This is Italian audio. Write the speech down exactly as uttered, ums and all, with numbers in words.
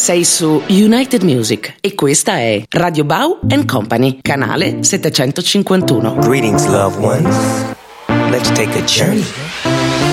Sei su United Music e questa è Radio Bau and Company, canale settecentocinquantuno. Greetings, loved ones. Let's take a journey